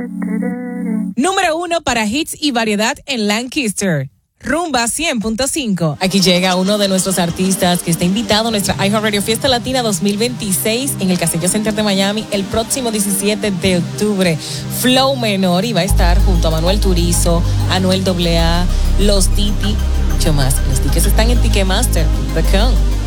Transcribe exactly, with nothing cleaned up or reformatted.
Número uno para hits y variedad en Lancaster. Rumba cien punto cinco. Aquí llega uno de nuestros artistas que está invitado a nuestra iHeartRadio Fiesta Latina dos mil veintiséis en el Castillo Center de Miami el próximo diecisiete de octubre. Flow Menor, y va a estar junto a Manuel Turizo, Anuel A A, Los Titi, mucho más. Los tickets están en Ticketmaster. The Con.